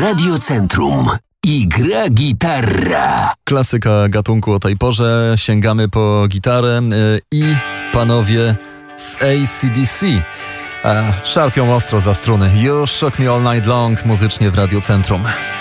Radiocentrum i gra gitarra. Klasyka gatunku o tej porze. Sięgamy po gitarę i panowie z AC/DC szarpią ostro za struny. You Shook Me All Night Long muzycznie w Radiocentrum.